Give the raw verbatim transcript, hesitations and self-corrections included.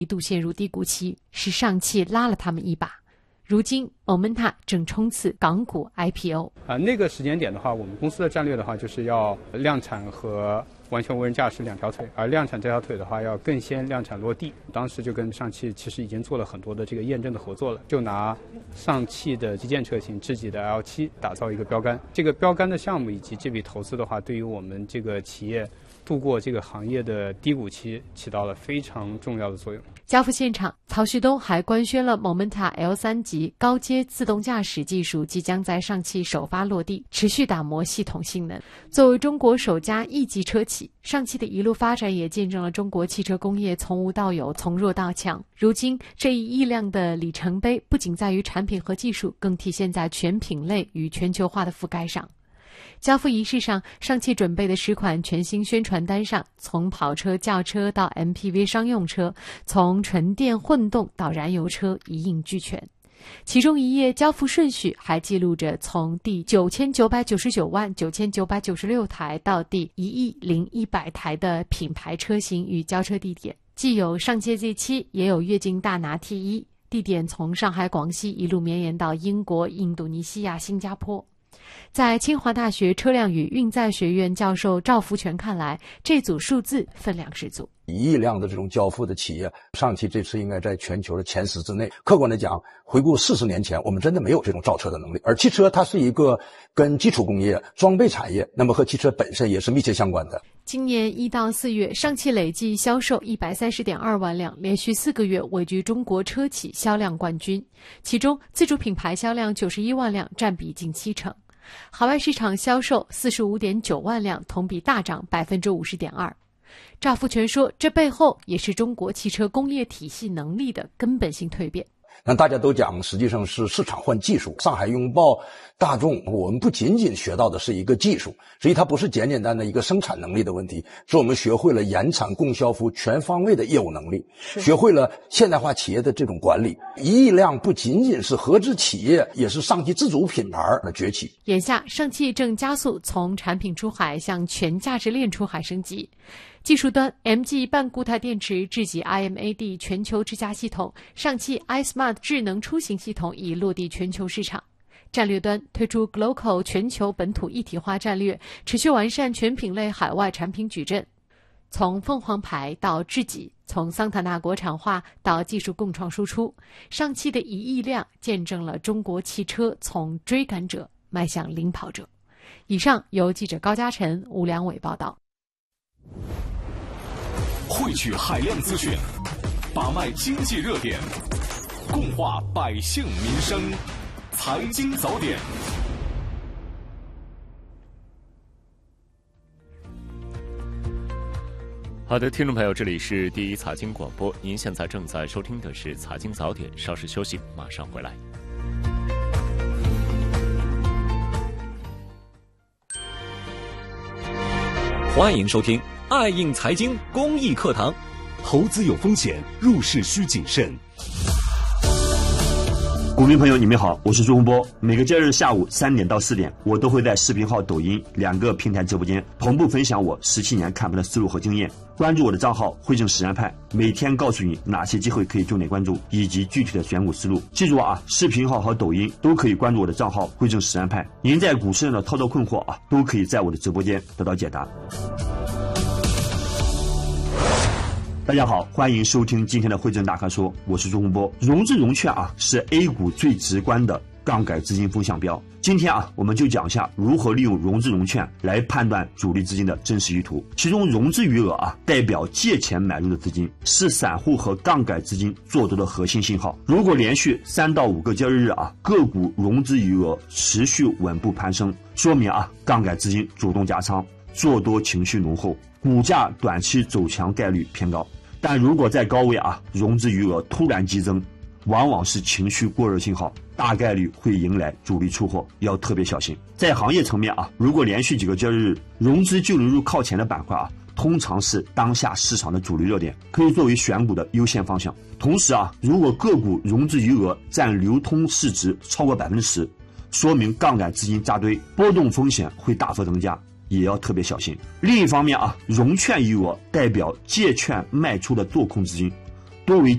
一度陷入低谷期，是上汽拉了他们一把。如今 Momenta 正冲刺港股 I P O。 啊、呃，那个时间点的话，我们公司的战略的话，就是要量产和完全无人驾驶两条腿，而量产这条腿的话，要更先量产落地。当时就跟上汽其实已经做了很多的这个验证的合作了，就拿上汽的旗舰车型智己的 L 七 打造一个标杆。这个标杆的项目以及这笔投资的话，对于我们这个企业度过这个行业的低谷期起到了非常重要的作用。 交付现场，曹旭东还官宣了 Momenta L 三 级高阶自动驾驶技术即将在上汽首发落地，持续打磨系统性能。作为中国首家 E 级车企，上汽的一路发展也见证了中国汽车工业从无到有，从弱到强。如今这一亿辆的里程碑，不仅在于产品和技术，更体现在全品类与全球化的覆盖上。交付仪式上，上汽准备的十款全新宣传单上，从跑车、轿车到 M P V 商用车，从纯电混动到燃油车，一应俱全。其中一页交付顺序还记录着从第九千九百九十九万九千九百九十六台到第一亿零一百台的品牌车型与交车地点，既有上汽 Z 七，也有跃进大拿 T 一，地点从上海、广西一路绵延到英国、印度尼西亚、新加坡。在清华大学车辆与运载学院教授赵福全看来，这组数字分量十足。 一亿辆的这种交付的企业，上汽这次应该在全球的前十之内。客观的讲，回顾四十年前，我们真的没有这种造车的能力。而汽车它是一个跟基础工业、装备产业，那么和汽车本身也是密切相关的。 今年一到四月，上汽累计销售一百三十点二万辆，连续四个月位居中国车企销量冠军。其中，自主品牌销量九十一万辆，占比近七成。海外市场销售四十五点九万辆，同比大涨百分之五十点二。赵福全说，这背后也是中国汽车工业体系能力的根本性蜕变。 那大家都讲，实际上是市场换技术。上海拥抱大众，我们不仅仅学到的是一个技术，所以它不是简简单的一个生产能力的问题，是我们学会了延产供销服务全方位的业务能力，学会了现代化企业的这种管理。一亿辆不仅仅是合资企业，也是上汽自主品牌的崛起。 眼下，上汽正加速从产品出海向全价值链出海升级。技术端 M G 半固态电池、智己 I M A D 全球智驾系统、上汽 iSmart 智能出行系统已落地全球市场。战略端推出 Glocal 全球本土一体化战略，持续完善全品类海外产品矩阵。从凤凰牌到智己，从桑塔纳国产化到技术共创输出，上汽的一亿辆见证了中国汽车从追赶者迈向领跑者。以上由记者高嘉晨、吴良伟报道。 汇聚海量资讯，把脉经济热点，共话百姓民生，财经早点。 好的，听众朋友，这里是第一财经广播，您现在正在收听的是财经早点，稍事休息，马上回来。 欢迎收听爱应财经公益课堂。 投资有风险，入市需谨慎。 股民朋友，你们好，我是朱洪波。每个节日下午三点到四点，我都会在视频号、抖音两个平台直播间同步分享我十七年看盘的思路和经验。关注我的账号汇正实战派，每天告诉你哪些机会可以重点关注，以及具体的选股思路。记住啊，视频号和抖音都可以关注我的账号汇正实战派。您在股市上的操作困惑啊，都可以在我的直播间得到解答。大家好，欢迎收听今天的汇正大咖说，我是朱洪波。融资融券啊，是 A 股最直观的杠杆资金风向标。今天啊，我们就讲一下如何利用融资融券来判断主力资金的真实意图。其中融资余额啊，代表借钱买入的资金，是散户和杠杆资金做多的核心信号。如果连续三到五个交易日啊，个股融资余额持续稳步攀升，说明啊，杠杆资金主动加仓，做多情绪浓厚，股价短期走强概率偏高。但如果在高位啊，融资余额突然激增，往往是情绪过热信号，大概率会迎来主力出货，要特别小心。在行业层面啊，如果连续几个交易日融资就流入靠前的板块啊，通常是当下市场的主力热点，可以作为选股的优先方向。同时啊，如果个股融资余额占流通市值超过百分之十，说明杠杆资金扎堆，波动风险会大幅增加，也要特别小心。另一方面啊，融券余额代表借券卖出的做空资金， 多为